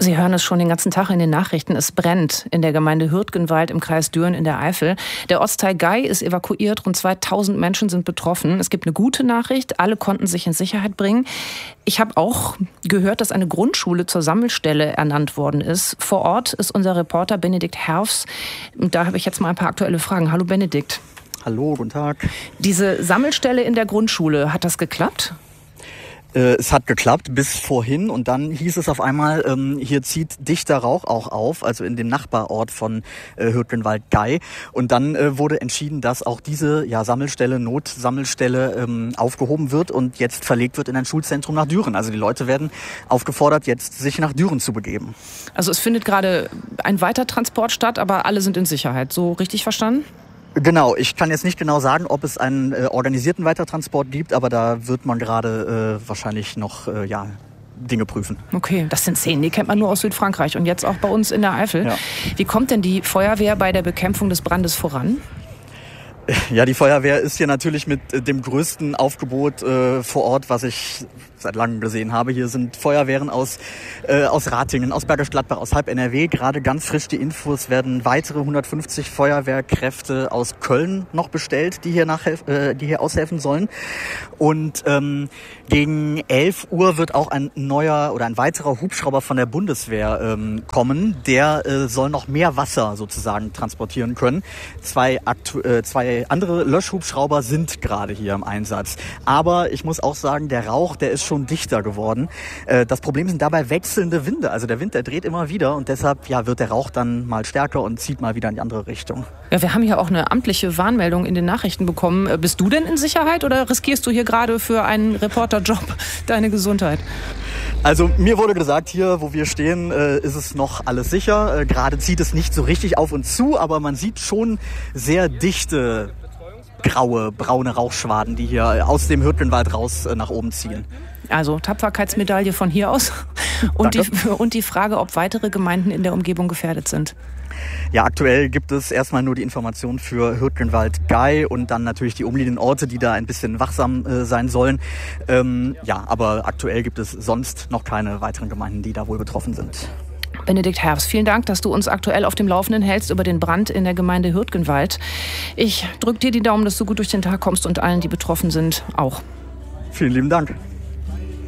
Sie hören es schon den ganzen Tag in den Nachrichten. Es brennt in der Gemeinde Hürtgenwald im Kreis Düren in der Eifel. Der Ortsteil Gei ist evakuiert. Rund 2000 Menschen sind betroffen. Es gibt eine gute Nachricht. Alle konnten sich in Sicherheit bringen. Ich habe auch gehört, dass eine Grundschule zur Sammelstelle ernannt worden ist. Vor Ort ist unser Reporter Benedikt Herfs. Da habe ich jetzt mal ein paar aktuelle Fragen. Hallo Benedikt. Hallo, guten Tag. Diese Sammelstelle in der Grundschule, hat das geklappt? Es hat geklappt bis vorhin und dann hieß es auf einmal, hier zieht dichter Rauch auch auf, also in dem Nachbarort von Hürtgenwald-Gei. Und dann wurde entschieden, dass auch diese Sammelstelle, Notsammelstelle aufgehoben wird und jetzt verlegt wird in ein Schulzentrum nach Düren. Also die Leute werden aufgefordert, jetzt sich nach Düren zu begeben. Also es findet gerade ein Weitertransport statt, aber alle sind in Sicherheit. So richtig verstanden? Genau, ich kann jetzt nicht genau sagen, ob es einen organisierten Weitertransport gibt, aber da wird man gerade wahrscheinlich noch Dinge prüfen. Okay, das sind Szenen, die kennt man nur aus Südfrankreich und jetzt auch bei uns in der Eifel. Ja. Wie kommt denn die Feuerwehr bei der Bekämpfung des Brandes voran? Ja, die Feuerwehr ist hier natürlich mit dem größten Aufgebot vor Ort, was ich seit langem gesehen habe. Hier sind Feuerwehren aus Ratingen, aus Bergisch Gladbach, aus halb NRW. Gerade ganz frisch die Infos, werden weitere 150 Feuerwehrkräfte aus Köln noch bestellt, die hier aushelfen sollen. Und gegen 11 Uhr wird auch ein weiterer Hubschrauber von der Bundeswehr kommen. Der soll noch mehr Wasser sozusagen transportieren können. Zwei andere Löschhubschrauber sind gerade hier im Einsatz. Aber ich muss auch sagen, der Rauch, der ist schon dichter geworden. Das Problem sind dabei wechselnde Winde. Also der Wind, der dreht immer wieder und deshalb wird der Rauch dann mal stärker und zieht mal wieder in die andere Richtung. Ja, wir haben hier auch eine amtliche Warnmeldung in den Nachrichten bekommen. Bist du denn in Sicherheit oder riskierst du hier gerade für einen Reporterjob deine Gesundheit? Also mir wurde gesagt, hier wo wir stehen, ist es noch alles sicher. Gerade zieht es nicht so richtig auf und zu, aber man sieht schon sehr dichte graue, braune Rauchschwaden, die hier aus dem Hürtgenwald raus nach oben ziehen. Also Tapferkeitsmedaille von hier aus. Und die Frage, ob weitere Gemeinden in der Umgebung gefährdet sind. Ja, aktuell gibt es erstmal nur die Information für Hürtgenwald-Gei und dann natürlich die umliegenden Orte, die da ein bisschen wachsam sein sollen. Aber aktuell gibt es sonst noch keine weiteren Gemeinden, die da wohl betroffen sind. Benedikt Herfs, vielen Dank, dass du uns aktuell auf dem Laufenden hältst über den Brand in der Gemeinde Hürtgenwald. Ich drücke dir die Daumen, dass du gut durch den Tag kommst und allen, die betroffen sind, auch. Vielen lieben Dank.